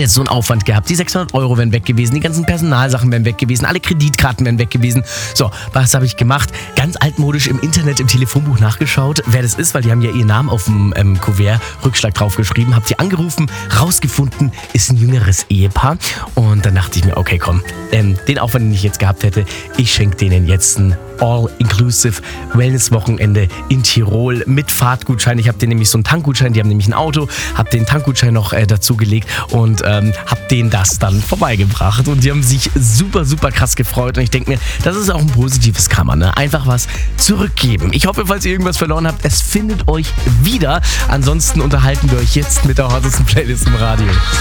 hätte jetzt so einen Aufwand gehabt. Die 600 Euro wären weg gewesen, die ganzen Personalsachen wären weg gewesen, alle Kreditkarten wären weg gewesen. So, was habe ich gemacht? Ganz altmodisch im Internet, im Telefonbuch nachgeschaut, wer das ist, weil die haben ja ihren Namen auf dem Kuvert Rückschlag draufgeschrieben. Hab sie angerufen, rausgefunden, ist ein jüngeres Ehepaar. Und dann dachte ich mir, okay, komm, den Aufwand, den ich jetzt gehabt hätte, ich schenke denen jetzt ein All-Inclusive Wellness-Wochenende in Tirol mit Fahrtgutschein. Ich habe denen nämlich so einen Tankgutschein, die haben nämlich ein Auto, habe den Tankgutschein noch dazugelegt und habe denen das dann vorbeigebracht. Und die haben sich super, super krass gefreut. Und ich denke mir, das ist auch ein positives Karma, ne? Einfach was zurückgeben. Ich hoffe, falls ihr irgendwas verloren habt, es findet euch wieder. Ansonsten unterhalten wir euch jetzt mit der hottesten Playlist im Radio.